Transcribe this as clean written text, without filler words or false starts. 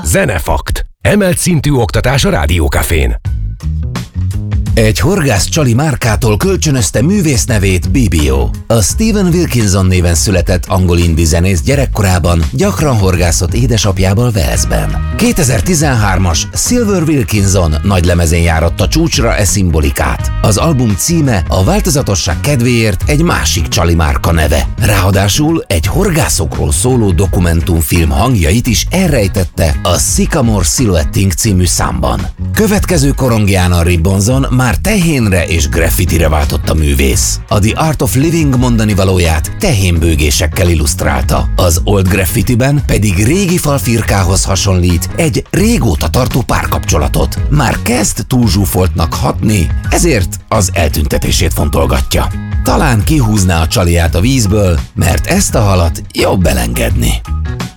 Zenefakt. Emelt szintű oktatás a Rádiókafén. Egy horgász csali márkától kölcsönözte művésznevét BBO. A Stephen Wilkinson néven született angol-indi zenész gyerekkorában gyakran horgászott édesapjával Walesben. 2013-as Silver Wilkinson nagylemezén járatta csúcsra e szimbolikát. Az album címe a változatosság kedvéért egy másik csali márka neve. Ráadásul egy horgászokról szóló dokumentumfilm hangjait is elrejtette a Sycamore Silhouetting című számban. Következő korongján Ribbonson már tehénre és graffitire váltott a művész. A The Art of Living mondani valóját tehénbőgésekkel illusztrálta. Az Old Graffitiben pedig régi falfirkához hasonlít egy régóta tartó párkapcsolatot. Már kezd túlzsúfoltnak hatni, ezért az eltüntetését fontolgatja. Talán kihúzná a csaliát a vízből, mert ezt a halat jobb elengedni.